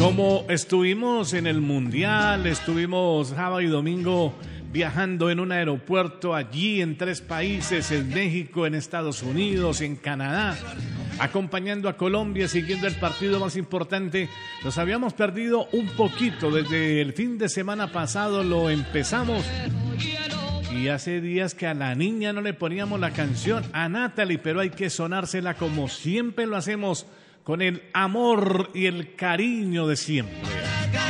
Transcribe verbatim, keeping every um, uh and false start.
Como estuvimos en el Mundial, estuvimos sábado y domingo viajando en un aeropuerto allí en tres países, en México, en Estados Unidos, en Canadá, acompañando a Colombia, siguiendo el partido más importante. Nos habíamos perdido un poquito desde el fin de semana pasado, lo empezamos. Y hace días que a la niña no le poníamos la canción, a Natalie, pero hay que sonársela como siempre lo hacemos, con el amor y el cariño de siempre.